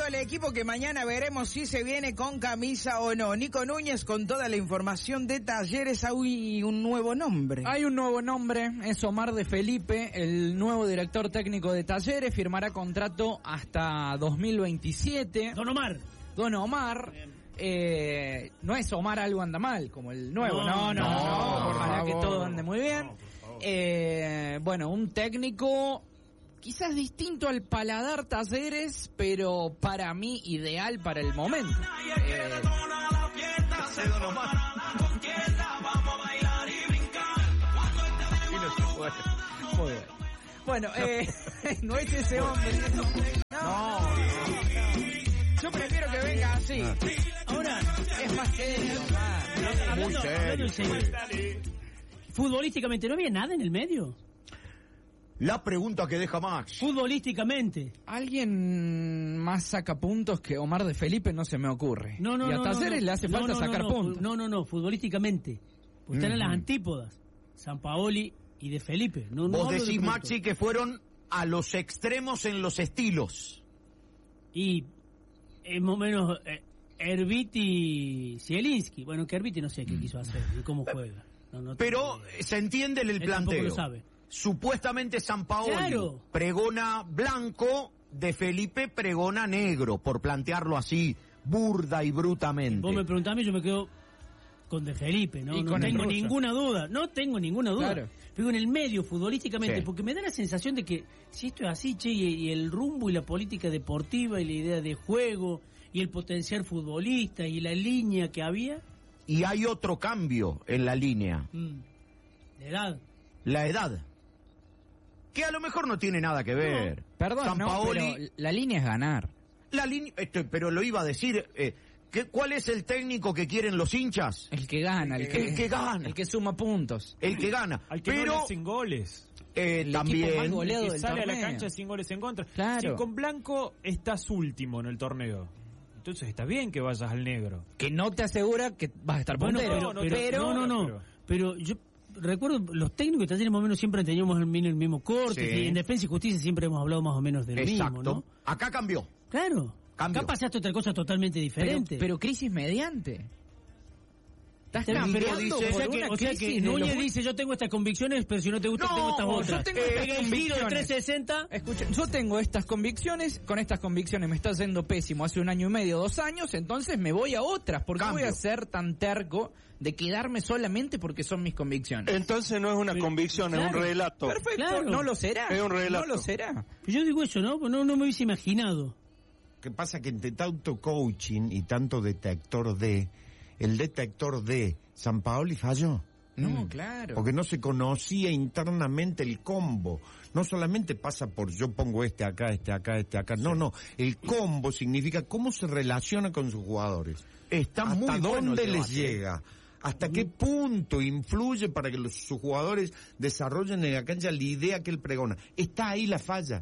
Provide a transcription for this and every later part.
el equipo que mañana veremos si se viene con camisa o no. Nico Núñez con toda la información de Talleres. Hay un nuevo nombre. Hay un nuevo nombre, es Omar de Felipe, el nuevo director técnico de Talleres. Firmará contrato hasta 2027. Don Omar. No es Omar algo anda mal, como el nuevo. No. Ojalá que todo ande muy bien. Bueno, un técnico quizás distinto al paladar Talleres, pero para mí ideal para el momento. Bueno, no es ese hombre. No. Yo prefiero que venga así. Ahora es más serio. Hablando en serio. Futbolísticamente, ¿no había nada en el medio? La pregunta que deja Max. Futbolísticamente. ¿Alguien más saca puntos que Omar de Felipe? No se me ocurre. No, y a Talleres le hace falta sacar puntos. No, futbolísticamente. Pues están en las antípodas. Sampaoli y de Felipe. Vos decís, Maxi, que fueron a los extremos en los estilos. Y es más o menos Erviti y Zielinski. Bueno, que Erviti no sé qué quiso hacer y cómo juega. Pero se entiende el planteo. Lo sabe. Supuestamente Sampaoli pregona blanco, de Felipe pregona negro, por plantearlo así, burda y brutamente. Vos me preguntás a mí, yo me quedo con de Felipe, no tengo ninguna duda. Claro. Pero en el medio, futbolísticamente, porque me da la sensación de que si esto es así, che, y el rumbo y la política deportiva y la idea de juego y el potencial futbolista y la línea que había. Y hay otro cambio en la línea. La edad. Que a lo mejor no tiene nada que ver. Perdón, Sampaoli, pero la línea es ganar. La línea, pero lo iba a decir. ¿Cuál es el técnico que quieren los hinchas? El que gana, el que gana, el que suma puntos, el que gana. Al que no le hacen goles. También el que sale a la cancha sin goles en contra. Claro. Si con blanco estás último en el torneo, entonces está bien que vayas al negro. Que no te asegura que vas a estar puntero. Pero yo recuerdo, los técnicos de Talleres más o menos siempre teníamos el mismo corte, y en Defensa y Justicia siempre hemos hablado más o menos del mismo, ¿no? Acá cambió. Claro. Acá pasaste otra cosa totalmente diferente. Pero crisis mediante. Estás cambiando o sea que Núñez dice, yo tengo estas convicciones, pero si no te gusta, tengo estas otras. Yo tengo estas convicciones. 360. Escucha, yo tengo estas convicciones, con estas convicciones me está yendo pésimo hace 1 año y medio, 2 años, entonces me voy a otras. ¿Por qué voy a ser tan terco de quedarme solamente porque son mis convicciones? Entonces no es una convicción, es un relato. Perfecto, no lo será. Es un relato. No lo será. Yo digo eso, ¿no? No me hubiese imaginado. ¿Qué pasa? Que entre tanto coaching y tanto detector de... El detector de Sampaoli falló. No, claro. Porque no se conocía internamente el combo. No solamente pasa por yo pongo este acá. No. El combo significa cómo se relaciona con sus jugadores. Está muy ¿Hasta bueno dónde el les debate. llega? ¿Hasta qué punto influye para que sus jugadores desarrollen en la cancha la idea que él pregona? Está ahí la falla.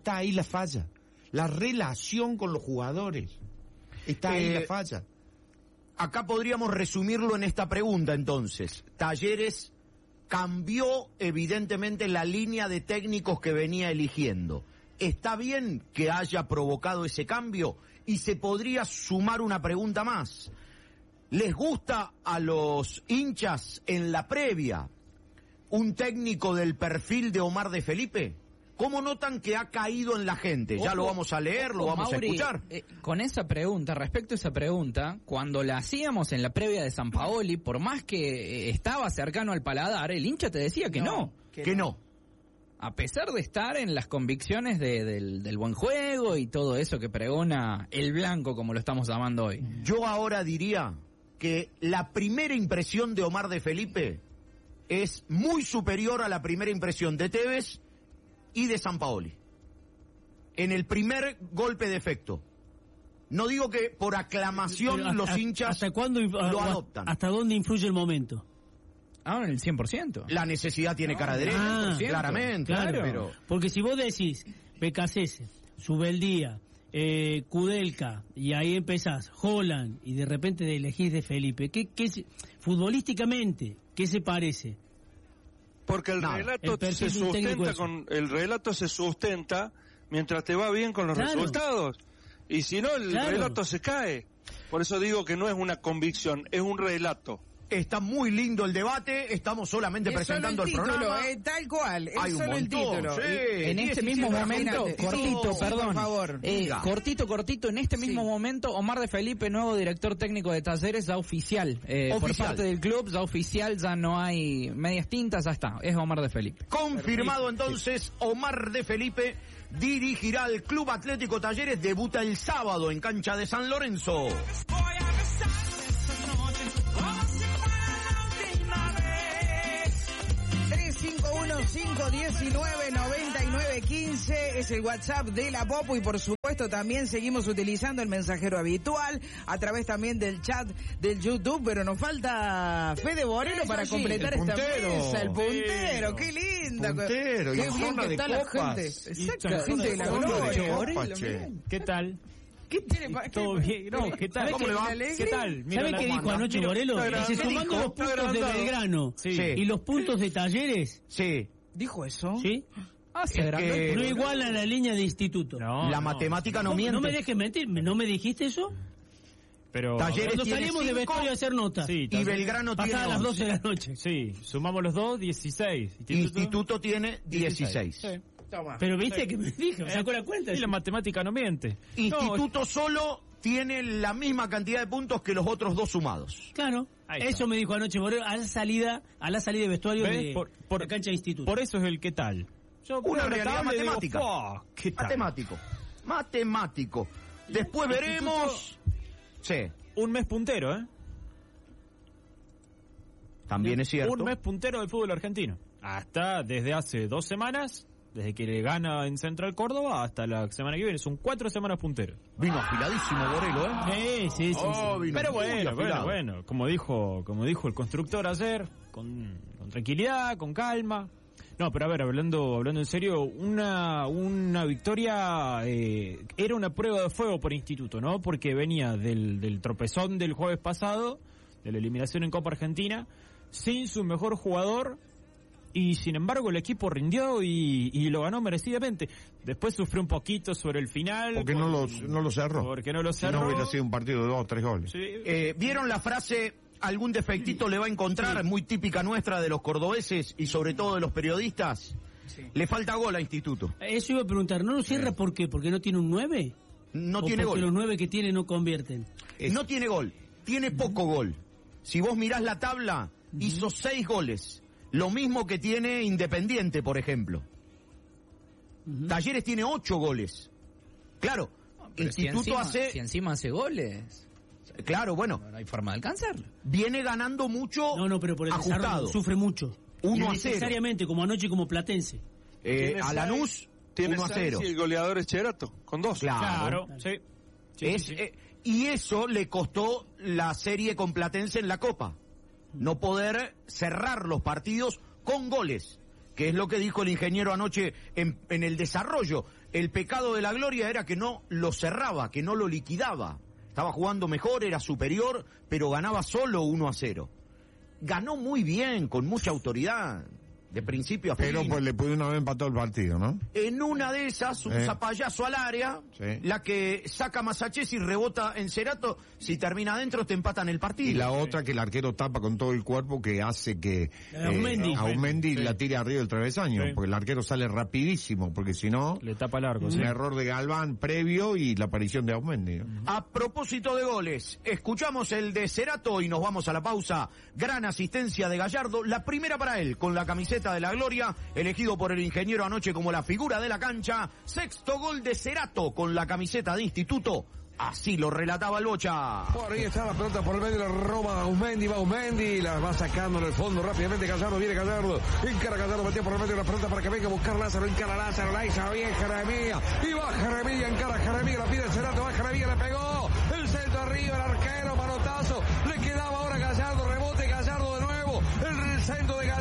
La relación con los jugadores. Está ahí la falla. Acá podríamos resumirlo en esta pregunta, entonces. Talleres cambió evidentemente la línea de técnicos que venía eligiendo. ¿Está bien que haya provocado ese cambio? Y se podría sumar una pregunta más. ¿Les gusta a los hinchas en la previa un técnico del perfil de Omar de Felipe? ¿Cómo notan que ha caído en la gente? Ya lo vamos a leer, lo vamos Mauri, a escuchar. Con esa pregunta, respecto a esa pregunta, cuando la hacíamos en la previa de Sampaoli, por más que estaba cercano al paladar, el hincha te decía que no. Que no. A pesar de estar en las convicciones del buen juego y todo eso que pregona el blanco, como lo estamos llamando hoy. Yo ahora diría que la primera impresión de Omar de Felipe es muy superior a la primera impresión de Tevez y de Sampaoli. En el primer golpe de efecto. No digo que por aclamación los hinchas ¿hasta cuándo lo adoptan. ¿Hasta dónde influye el momento? En el 100%. La necesidad tiene cara derecha, claramente. Claro. Pero... Porque si vos decís Becasese, Subeldía, Kudelka, y ahí empezás, Holland, y de repente elegís de Felipe, ¿qué futbolísticamente, qué se parece? Porque el relato se sustenta mientras te va bien con los resultados. Y si no, el relato se cae. Por eso digo que no es una convicción, es un relato. Está muy lindo el debate, estamos solamente presentando el programa. Tal cual, es hay un solo el montón, título. sí. En este mismo momento, cortito, perdón. Por favor. Cortito, en este mismo momento, Omar de Felipe, nuevo director técnico de Talleres, ya oficial. Por parte del club, ya oficial, ya no hay medias tintas, ya está. Es Omar de Felipe. Confirmado entonces, Omar de Felipe dirigirá al Club Atlético Talleres, debuta el sábado en cancha de San Lorenzo. 351-519-9915 es el WhatsApp de la Popu y por supuesto también seguimos utilizando el mensajero habitual a través también del chat del YouTube, pero nos falta Fede Borelo para completar esta mesa, el puntero, qué linda, puntero, qué bien que está la gente, exacto, la gente de la gloria. ¿Qué tal? ¿Qué tiene? ¿Todo bien? No, ¿qué tal? ¿Cómo le va? ¿Qué tal? ¿Sabe qué dijo anoche Borelo? Dice, sumando los puntos de Belgrano y los puntos de Talleres. Sí. ¿Dijo eso? ¿Sí? No igual a la línea de instituto. Matemática no miente. No me dejes mentir, ¿no me dijiste eso? Pero Talleres cuando salimos de vestuario a hacer notas. Sí, y Belgrano tiene a las 12 de la noche. Sí, sumamos los dos, 16. Instituto tiene 16. Sí. Toma. Pero viste que me dijo, sacó la cuenta. Y la matemática no miente. Instituto solo tiene la misma cantidad de puntos que los otros dos sumados. Claro, eso me dijo anoche Borelo a la salida de vestuario de la cancha de instituto. Por eso es el qué tal. Una realidad matemática. Digo, ¿qué tal? Matemático. Después veremos. Sí. Un mes puntero, También es cierto. Un mes puntero del fútbol argentino. Hasta desde hace 2 semanas, desde que le gana en Central Córdoba hasta la semana que viene. Son 4 semanas punteros. Vino afiladísimo Borelo, Sí. Pero bueno, como dijo el constructor ayer, con tranquilidad, con calma. No, pero a ver, hablando en serio, una victoria era una prueba de fuego por Instituto, ¿no? Porque venía del tropezón del jueves pasado, de la eliminación en Copa Argentina, sin su mejor jugador, y sin embargo el equipo rindió y lo ganó merecidamente. Después sufrió un poquito sobre el final. Porque no lo cerró. Porque no lo cerró. Si no hubiera sido un partido de 2 o 3 goles. Sí. ¿Vieron la frase? Algún defectito le va a encontrar, muy típica nuestra de los cordobeses y sobre todo de los periodistas. Sí. Le falta gol a Instituto. Eso iba a preguntar, ¿no lo cierra por qué? ¿Porque no tiene un 9? No tiene gol. Porque los 9 que tiene no convierten. No tiene gol, tiene poco gol. Si vos mirás la tabla, hizo 6 goles. Lo mismo que tiene Independiente, por ejemplo. Talleres tiene 8 goles. Claro, Instituto si encima hace goles. Claro, bueno. No hay forma de alcanzarlo. Viene ganando mucho. No, pero por el ajustado. Sufre mucho. 1-0. Necesariamente, como anoche, como Platense. A Lanús, 1-0. Y el goleador es Cherato, con 2. Claro. Sí. Y eso le costó la serie con Platense en la Copa. No poder cerrar los partidos con goles, que es lo que dijo el ingeniero anoche en el desarrollo. El pecado de la Gloria era que no lo cerraba, que no lo liquidaba. Estaba jugando mejor, era superior, pero ganaba solo 1-0. Ganó muy bien, con mucha autoridad, de principio a fin. Pero pues le pudieron haber empatado el partido, ¿no? En una de esas, un zapallazo al área, la que saca Masachés y rebota en Cerato, si termina adentro te empatan el partido. Y la otra que el arquero tapa con todo el cuerpo, que hace que Aumendi la tire arriba del travesaño, porque el arquero sale rapidísimo, porque si no... Le tapa largo. Un error de Galván previo y la aparición de Aumendi. A propósito de goles, escuchamos el de Cerato y nos vamos a la pausa. Gran asistencia de Gallardo, la primera para él, con la camiseta de la Gloria, elegido por el ingeniero anoche como la figura de la cancha. 6º gol de Cerato con la camiseta de Instituto. Así lo relataba el Bocha. Por ahí está la pelota por el medio, la roba Aumendi, la va sacando en el fondo rápidamente Gallardo, viene Gallardo, encara Gallardo, metió por el medio la pelota para que venga a buscar Lázaro, encara Lázaro, la hizo bien Jeremía, y va Jeremía, encara Jeremía, la pide Cerato, va Jeremía, le pegó, el centro arriba, el arquero, manotazo, le quedaba ahora Gallardo, rebote Gallardo de nuevo, el centro de Gallardo.